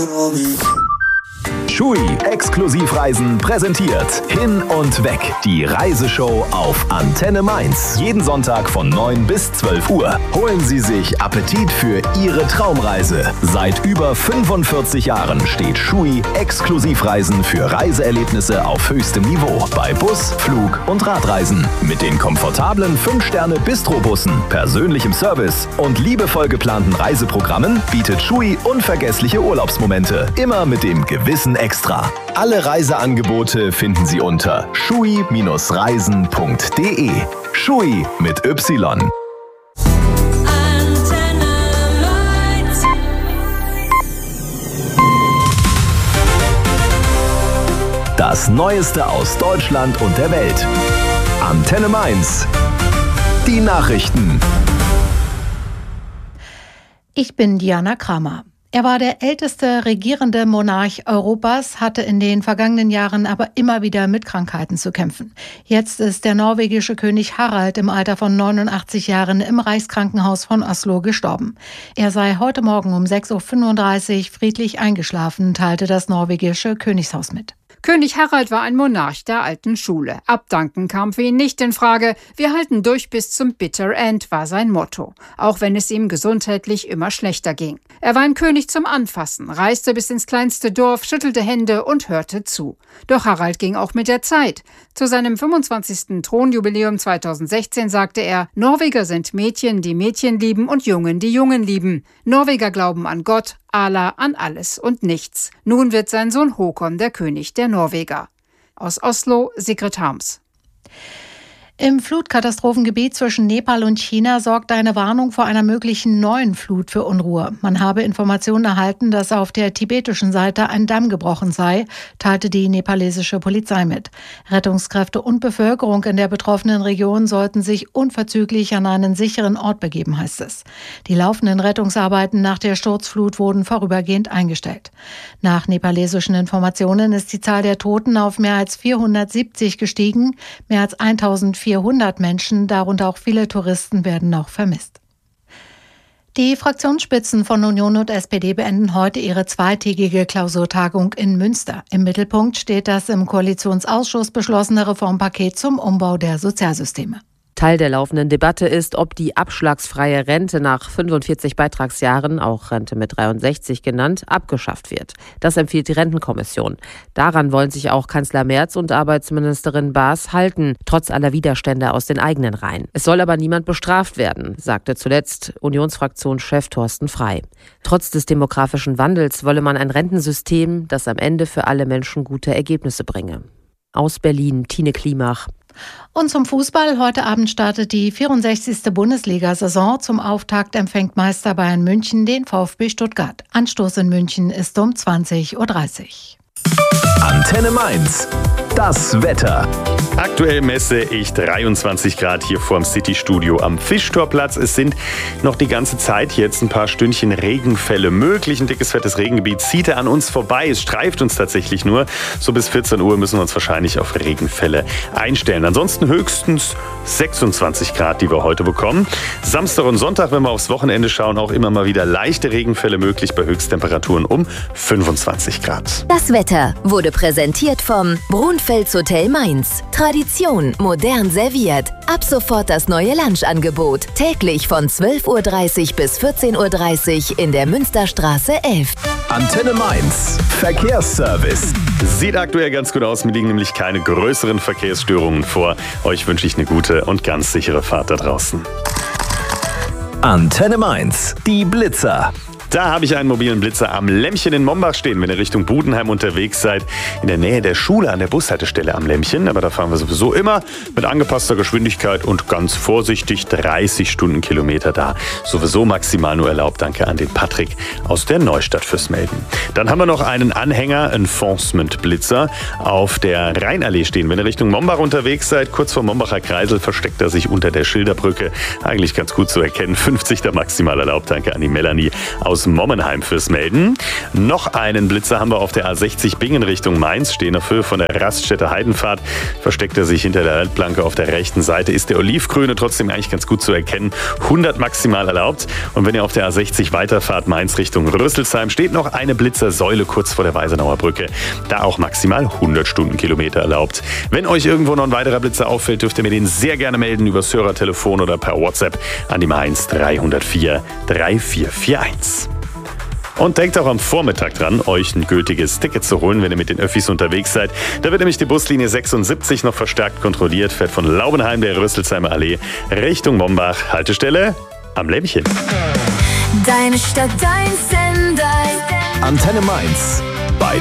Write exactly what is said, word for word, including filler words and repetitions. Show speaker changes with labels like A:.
A: Schui Exklusivreisen präsentiert Hin und Weg, die Reiseshow auf Antenne Mainz. Jeden Sonntag von neun bis zwölf Uhr. Holen Sie sich Appetit für Ihre Traumreise. Seit über fünfundvierzig Jahren steht Schui Exklusivreisen für Reiseerlebnisse auf höchstem Niveau. Bei Bus, Flug und Radreisen. Mit den komfortablen fünf Sterne Bistro-Bussen, persönlichem Service und liebevoll geplanten Reiseprogrammen bietet Schui unvergessliche Urlaubsmomente. Immer mit dem gewissen Extra. Alle Reiseangebote finden Sie unter schui Reisen punkt de. Schui mit Y. Das Neueste aus Deutschland und der Welt. Antenne Mainz. Die Nachrichten.
B: Ich bin Diana Kramer. Er war der älteste regierende Monarch Europas, hatte in den vergangenen Jahren aber immer wieder mit Krankheiten zu kämpfen. Jetzt ist der norwegische König Harald im Alter von neunundachtzig Jahren im Reichskrankenhaus von Oslo gestorben. Er sei heute Morgen um sechs Uhr fünfunddreißig friedlich eingeschlafen, teilte das norwegische Königshaus mit.
C: König Harald war ein Monarch der alten Schule. Abdanken kam für ihn nicht in Frage. Wir halten durch bis zum Bitter End, war sein Motto. Auch wenn es ihm gesundheitlich immer schlechter ging. Er war ein König zum Anfassen, reiste bis ins kleinste Dorf, schüttelte Hände und hörte zu. Doch Harald ging auch mit der Zeit. Zu seinem fünfundzwanzigsten Thronjubiläum zweitausendsechzehn sagte er, Norweger sind Mädchen, die Mädchen lieben und Jungen, die Jungen lieben. Norweger glauben an Gott, Allah, an alles und nichts. Nun wird sein Sohn Håkon der König der Norweger. Aus Oslo, Sigrid Harms.
B: Im Flutkatastrophengebiet zwischen Nepal und China sorgt eine Warnung vor einer möglichen neuen Flut für Unruhe. Man habe Informationen erhalten, dass auf der tibetischen Seite ein Damm gebrochen sei, teilte die nepalesische Polizei mit. Rettungskräfte und Bevölkerung in der betroffenen Region sollten sich unverzüglich an einen sicheren Ort begeben, heißt es. Die laufenden Rettungsarbeiten nach der Sturzflut wurden vorübergehend eingestellt. Nach nepalesischen Informationen ist die Zahl der Toten auf mehr als vierhundertsiebzig gestiegen, mehr als eintausendvierhundert Menschen, darunter auch viele Touristen, werden noch vermisst. Die Fraktionsspitzen von Union und S P D beenden heute ihre zweitägige Klausurtagung in Münster. Im Mittelpunkt steht das im Koalitionsausschuss beschlossene Reformpaket zum Umbau der Sozialsysteme.
D: Teil der laufenden Debatte ist, ob die abschlagsfreie Rente nach fünfundvierzig Beitragsjahren, auch Rente mit dreiundsechzig genannt, abgeschafft wird. Das empfiehlt die Rentenkommission. Daran wollen sich auch Kanzler Merz und Arbeitsministerin Baas halten, trotz aller Widerstände aus den eigenen Reihen. Es soll aber niemand bestraft werden, sagte zuletzt Unionsfraktionschef Thorsten Frey. Trotz des demografischen Wandels wolle man ein Rentensystem, das am Ende für alle Menschen gute Ergebnisse bringe. Aus Berlin, Tine Klimach.
B: Und zum Fußball. Heute Abend startet die vierundsechzigste Bundesliga-Saison. Zum Auftakt empfängt Meister Bayern München den VfB Stuttgart. Anstoß in München ist um zwanzig Uhr dreißig.
A: Antenne Mainz. Das Wetter.
E: Aktuell messe ich dreiundzwanzig Grad hier vorm City-Studio am Fischtorplatz. Es sind noch die ganze Zeit jetzt ein paar Stündchen Regenfälle möglich. Ein dickes, fettes Regengebiet zieht an uns vorbei. Es streift uns tatsächlich nur. So bis vierzehn Uhr müssen wir uns wahrscheinlich auf Regenfälle einstellen. Ansonsten höchstens sechsundzwanzig Grad, die wir heute bekommen. Samstag und Sonntag, wenn wir aufs Wochenende schauen, auch immer mal wieder leichte Regenfälle möglich bei Höchsttemperaturen um fünfundzwanzig Grad.
F: Das Wetter wurde präsentiert vom Brunfels Hotel Mainz. Tradition modern serviert. Ab sofort das neue Lunchangebot. Täglich von zwölf Uhr dreißig bis vierzehn Uhr dreißig in der Münsterstraße elf.
A: Antenne Mainz. Verkehrsservice.
E: Sieht aktuell ganz gut aus. Mir liegen nämlich keine größeren Verkehrsstörungen vor. Euch wünsche ich eine gute und ganz sichere Fahrt da draußen.
A: Antenne Mainz. Die Blitzer.
E: Da habe ich einen mobilen Blitzer am Lämmchen in Mombach stehen, wenn ihr Richtung Budenheim unterwegs seid. In der Nähe der Schule an der Bushaltestelle am Lämmchen. Aber da fahren wir sowieso immer mit angepasster Geschwindigkeit und ganz vorsichtig dreißig Stundenkilometer da. Sowieso maximal nur erlaubt. Danke an den Patrick aus der Neustadt fürs Melden. Dann haben wir noch einen Anhänger, Enforcement-Blitzer, auf der Rheinallee stehen. Wenn ihr Richtung Mombach unterwegs seid, kurz vor Mombacher Kreisel, versteckt er sich unter der Schilderbrücke. Eigentlich ganz gut zu erkennen. fünfzig da maximal erlaubt. Danke an die Melanie aus aus Mommenheim fürs Melden. Noch einen Blitzer haben wir auf der A sechzig Bingen Richtung Mainz. Stehen auf Höhe von der Raststätte Heidenfahrt. Versteckt er sich hinter der Leitplanke auf der rechten Seite. Ist der olivgrüne trotzdem eigentlich ganz gut zu erkennen. hundert maximal erlaubt. Und wenn ihr auf der A sechzig weiterfahrt, Mainz Richtung Rüsselsheim, steht noch eine Blitzersäule kurz vor der Weisenauer Brücke. Da auch maximal hundert Stundenkilometer erlaubt. Wenn euch irgendwo noch ein weiterer Blitzer auffällt, dürft ihr mir den sehr gerne melden über das Hörertelefon oder per WhatsApp an die Mainz drei null vier drei vier vier eins. Und denkt auch am Vormittag dran, euch ein gültiges Ticket zu holen, wenn ihr mit den Öffis unterwegs seid. Da wird nämlich die Buslinie sechsundsiebzig noch verstärkt kontrolliert, fährt von Laubenheim der Rüsselsheimer Allee Richtung Mombach. Haltestelle am Lämmchen.
G: Deine Stadt, dein Sender.
A: Antenne Mainz.